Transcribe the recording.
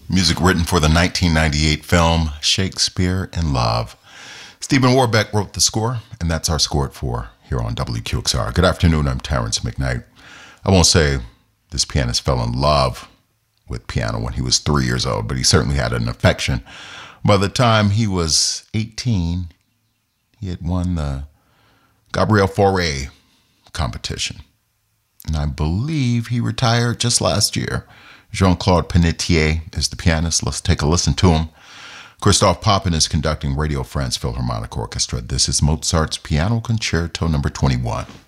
Music written for the 1998 film Shakespeare in Love. Stephen Warbeck wrote the score, and that's our score at 4 here on WQXR. Good afternoon, I'm Terrence McKnight. I won't say this pianist fell in love with piano when he was 3 years old, but he certainly had an affection. By the time he was 18, he had won the Gabriel Fauré competition. And I believe he retired just last year. Jean-Claude Panetier is the pianist. Let's take a listen to him. Christophe Popin is conducting Radio France Philharmonic Orchestra. This is Mozart's Piano Concerto No. 21.